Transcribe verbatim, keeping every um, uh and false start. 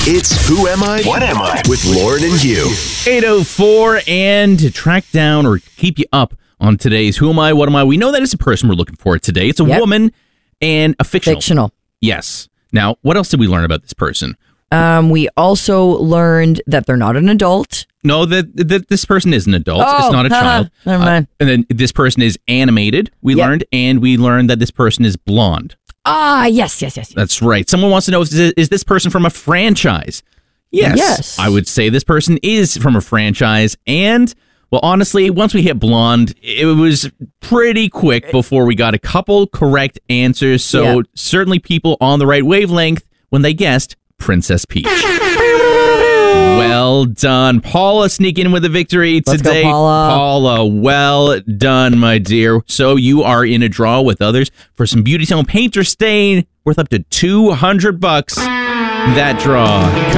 It's Who Am I? What Am I? With Lauren and Hugh. eight oh four, and to track down or keep you up on today's Who Am I? What Am I? We know that it's a person we're looking for today. It's a Yep. woman and a fictional. Fictional. Yes. Now, what else did we learn about this person? Um, we also learned that they're not an adult. No, that, that this person is an adult. Oh, it's not a child. never mind. Uh, and then this person is animated, we Yep. learned, and we learned that this person is blonde. Ah, yes, yes, yes. yes. That's right. Someone wants to know, is this, is this person from a franchise? Yes. Yes. I would say this person is from a franchise. And, well, honestly, once we hit blonde, it was pretty quick before we got a couple correct answers. So Yeah. certainly people on the right wavelength when they guessed Princess Peach. Well done. Paula sneaking in with a victory Let's go, today. Paula. Paula, well done, my dear. So you are in a draw with others for some Beauty Zone paint or stain worth up to two hundred bucks. That draw